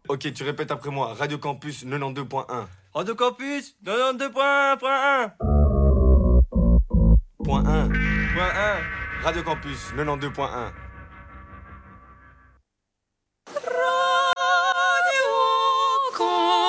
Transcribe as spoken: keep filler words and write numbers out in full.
Ok, tu répètes après moi. Radio Campus quatre-vingt-douze point un. Radio Campus quatre-vingt-douze point un. Point un. Point un. Radio Campus quatre-vingt-douze point un. Radio Campus.